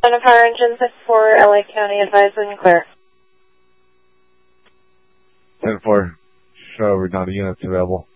Center Fire Engine 6-4, LA County, advised and clear. 10-4, show over 90 units available.